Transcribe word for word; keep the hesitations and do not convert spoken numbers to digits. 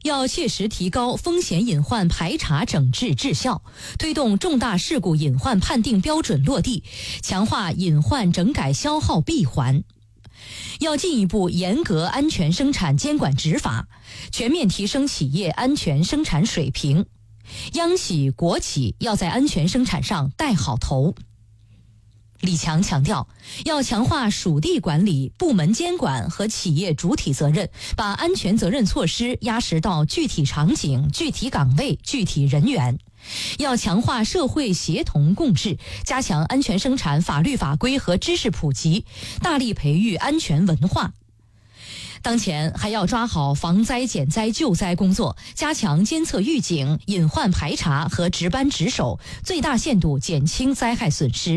要切实提高风险隐患排查整治质效，推动重大事故隐患判定标准落地，强化隐患整改消耗闭环。要进一步严格安全生产监管执法，全面提升企业安全生产水平。央企、国企要在安全生产上带好头。李强强调，要强化属地管理、部门监管和企业主体责任，把安全责任措施压实到具体场景、具体岗位、具体人员。要强化社会协同共治，加强安全生产法律法规和知识普及，大力培育安全文化。当前还要抓好防灾减灾救灾工作，加强监测预警、隐患排查和值班值守，最大限度减轻灾害损失。